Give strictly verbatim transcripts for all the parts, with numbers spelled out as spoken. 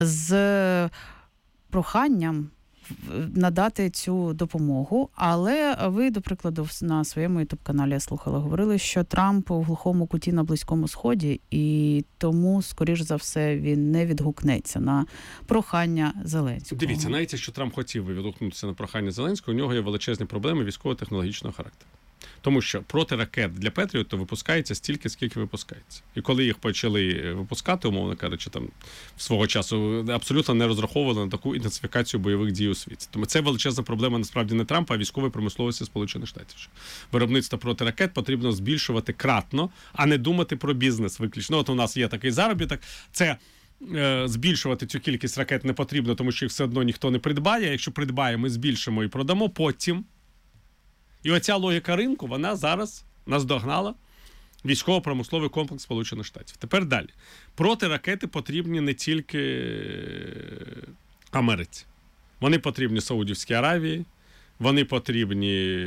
з проханням надати цю допомогу, але ви, до прикладу, на своєму ютуб-каналі, я слухала, говорили, що Трамп у глухому куті на Близькому Сході, і тому, скоріш за все, він не відгукнеться на прохання Зеленського. Дивіться, навіть якщо Трамп хотів би відгукнутися на прохання Зеленського, у нього є величезні проблеми військово-технологічного характеру. Тому що проти ракет для Петріоту випускається стільки, скільки випускається. І коли їх почали випускати, умовно кажучи, там свого часу абсолютно не розраховували на таку інтенсифікацію бойових дій у світі. Тому це величезна проблема насправді не Трампа, а військової промисловості Сполучених Штатів. Виробництво проти ракет потрібно збільшувати кратно, а не думати про бізнес виключно. От у нас є такий заробіток, це е, збільшувати цю кількість ракет не потрібно, тому що їх все одно ніхто не придбає. Якщо придбає, ми збільшимо і продамо потім. І оця логіка ринку, вона зараз наздогнала військово-промисловий комплекс Сполучених Штатів. Тепер далі. Протиракети потрібні не тільки Америці. Вони потрібні Саудівській Аравії, вони потрібні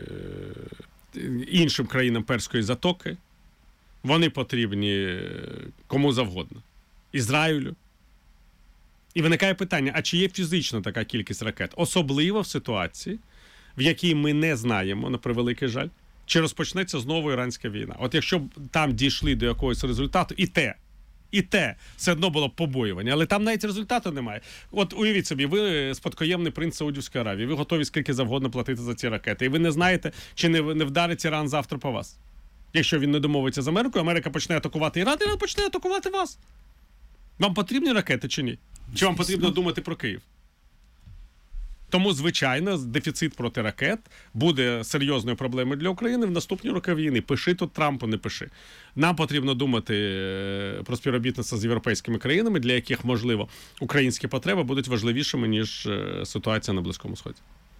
іншим країнам Перської затоки, вони потрібні кому завгодно. Ізраїлю. І виникає питання, а чи є фізично така кількість ракет? Особливо в ситуації, в якій ми не знаємо, на превеликий жаль, чи розпочнеться знову іранська війна. От якщо б там дійшли до якогось результату, і те, і те, все одно було б побоювання, але там навіть результату немає. От уявіть собі, ви спадкоємний принц Саудівської Аравії, ви готові скільки завгодно платити за ці ракети, і ви не знаєте, чи не, не вдарить Іран завтра по вас. Якщо він не домовиться з Америкою, Америка почне атакувати Іран, Іран почне атакувати вас. Вам потрібні ракети чи ні? Чи вам потрібно думати про Київ? Тому, звичайно, дефіцит протиракет буде серйозною проблемою для України в наступні роки війни. Пиши тут Трампу, не пиши. Нам потрібно думати про співробітництво з європейськими країнами, для яких, можливо, українські потреби будуть важливішими, ніж ситуація на Близькому Сході.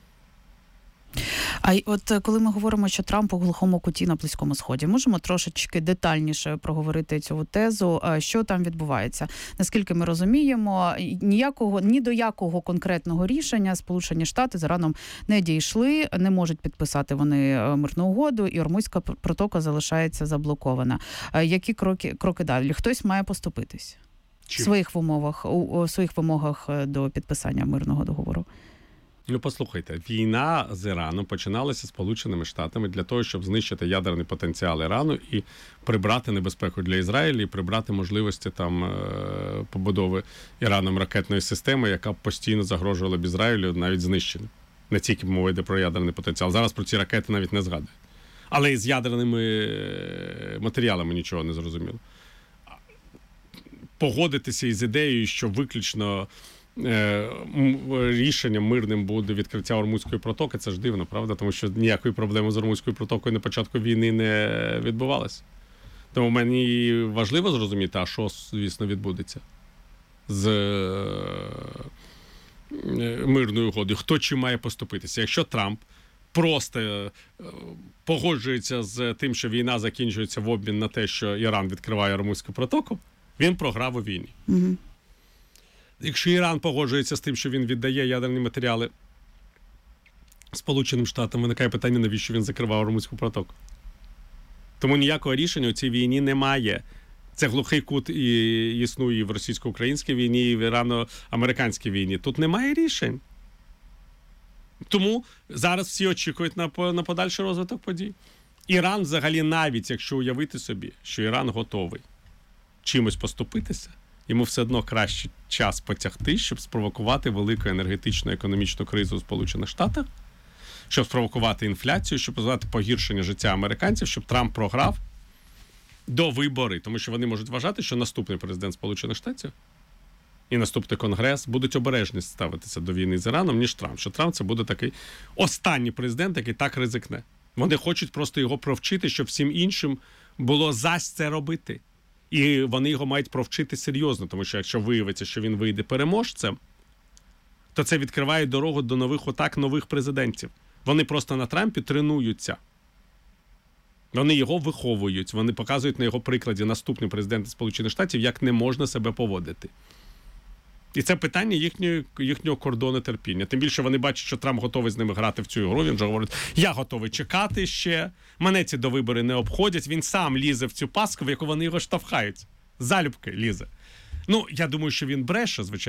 А от коли ми говоримо, що Трамп у глухому куті на Близькому Сході, можемо трошечки детальніше проговорити цю тезу, що там відбувається? Наскільки ми розуміємо, ніякого, ні до якого конкретного рішення Сполучені Штати з Іраном не дійшли, не можуть підписати вони мирну угоду, і Ормузька протока залишається заблокована. Які кроки, кроки далі? Хтось має поступитись в своїх вимогах, у своїх вимогах до підписання мирного договору? Ну, послухайте, війна з Іраном починалася Сполученими Штатами для того, щоб знищити ядерний потенціал Ірану і прибрати небезпеку для Ізраїлю, і прибрати можливості там побудови Іраном ракетної системи, яка постійно загрожувала б Ізраїлю, навіть знищенням. Не тільки мова йде про ядерний потенціал. Зараз про ці ракети навіть не згадують. Але і з ядерними матеріалами нічого не зрозуміло. Погодитися із ідеєю, що виключно рішенням мирним буде відкриття Ормузької протоки, це ж дивно, правда? Тому що ніякої проблеми з Ормузькою протокою на початку війни не відбувалося. Тому мені важливо зрозуміти, а що, звісно, відбудеться з мирною угодою. Хто чим має поступитися? Якщо Трамп просто погоджується з тим, що війна закінчується в обмін на те, що Іран відкриває Ормузьку протоку, він програв у війні. Угу. Якщо Іран погоджується з тим, що він віддає ядерні матеріали Сполученим Штатам, виникає питання, навіщо він закривав Ормузьку протоку. Тому ніякого рішення у цій війні немає. Це глухий кут і існує і в російсько-українській війні, і в ірано-американській війні. Тут немає рішень. Тому зараз всі очікують на, на подальший розвиток подій. Іран взагалі, навіть якщо уявити собі, що Іран готовий чимось поступитися, йому все одно краще час потягти, щоб спровокувати велику енергетичну економічну кризу у Сполучених Штатах, щоб спровокувати інфляцію, щоб позвати погіршення життя американців, щоб Трамп програв до вибори. Тому що вони можуть вважати, що наступний президент Сполучених Штатів і наступний Конгрес будуть обережніше ставитися до війни з Іраном, ніж Трамп. Що Трамп це буде такий останній президент, який так ризикне. Вони хочуть просто його провчити, щоб всім іншим було зась це робити. І вони його мають провчити серйозно, тому що якщо виявиться, що він вийде переможцем, то це відкриває дорогу до нових атак нових президентів. Вони просто на Трампі тренуються. Вони його виховують, вони показують на його прикладі наступним президентам Сполучених Штатів, як не можна себе поводити. І це питання їхнього, їхнього кордону терпіння. Тим більше вони бачать, що Трамп готовий з ними грати в цю ігру. Він вже говорить, я готовий чекати ще, мене ці довибори не обходять. Він сам лізе в цю пастку, в яку вони його штовхають. Залюбки лізе. Ну, я думаю, що він бреше, звичайно.